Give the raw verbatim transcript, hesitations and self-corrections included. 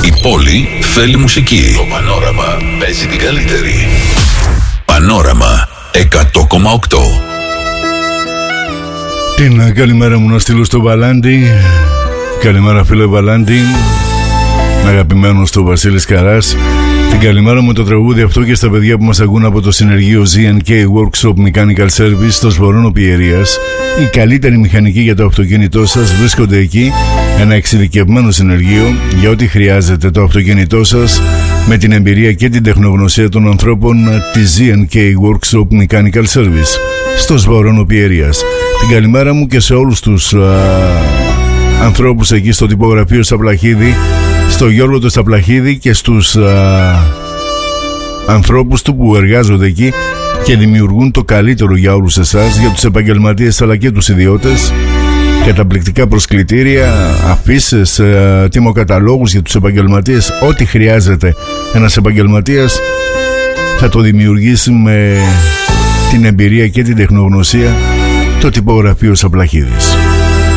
Η πόλη θέλει μουσική. Το Πανόραμα παίζει την καλύτερη. Πανόραμα εκατό κόμμα οκτώ. Την καλημέρα μου να στείλω στο Βαλάντι. Καλημέρα φίλε Βαλάντι, αγαπημένος του Βασίλης Καράς. Την καλημέρα μου το τραγούδι αυτό και στα παιδιά που μας ακούν από το συνεργείο ζι εν κέι Workshop Mechanical Service στο Σβορώνο Πιερίας. Η καλύτερη μηχανική για το αυτοκίνητό σας βρίσκονται εκεί. Ένα εξειδικευμένο συνεργείο για ό,τι χρειάζεται το αυτοκίνητό σας, με την εμπειρία και την τεχνογνωσία των ανθρώπων της ζι εν κέι Workshop Mechanical Service στο Σβορώνο Πιερίας. Την καλημέρα μου και σε όλους τους α, ανθρώπους εκεί στο τυπογραφείο Σταπλαχίδη, στο Γιώργο το Σταπλαχίδη και στους α, ανθρώπους του που εργάζονται εκεί και δημιουργούν το καλύτερο για όλους εσάς, για τους επαγγελματίες αλλά και τους ιδιώτες. Καταπληκτικά προσκλητήρια, αφήσεις, α, τιμοκαταλόγους για τους επαγγελματίες. Ό,τι χρειάζεται ένας επαγγελματίας θα το δημιουργήσει με την εμπειρία και την τεχνογνωσία το τυπογραφείο Σταπλαχίδης.